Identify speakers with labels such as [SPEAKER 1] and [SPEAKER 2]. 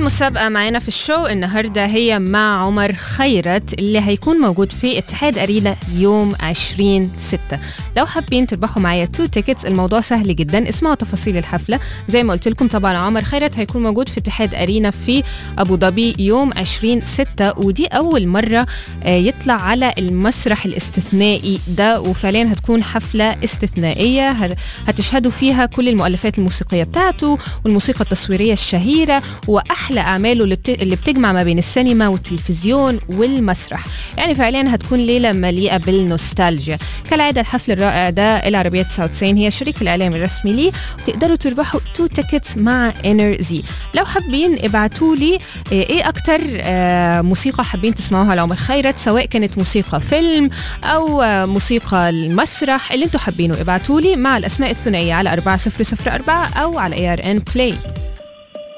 [SPEAKER 1] مسابقة معانا في الشو النهاردة هي مع عمر خيرت اللي هيكون موجود في اتحاد أرينا يوم 20/6. لو حابين تربحوا معايا 2 تيكتس الموضوع سهل جدا، اسمعوا تفاصيل الحفلة. زي ما قلت لكم طبعا عمر خيرت هيكون موجود في اتحاد أرينا في أبو ظبي يوم 20/6، ودي أول مرة يطلع على المسرح الاستثنائي ده، وفعليا هتكون حفلة استثنائية هتشهدوا فيها كل المؤلفات الموسيقية بتاعته والموسيقى التصويرية الشهيرة وأحلى أعماله اللي بتجمع ما بين السينما والتلفزيون والمسرح. يعني فعليا هتكون ليلة مليئة بالنوستالجيا. كالعادة الحفل الرائع ده العربية 99 هي الشريك الإعلامي الرسمي ليه، وتقدروا تربحوا 2 تيكتس مع انرزي. لو حابين ابعتوا لي ايه أكتر موسيقى حابين تسمعوها لعمر خيرت، سواء كانت موسيقى فيلم أو موسيقى المسرح اللي انتوا حابينه، ابعتوا لي مع الأسماء الثنائية على 4004 أو على ARN Play.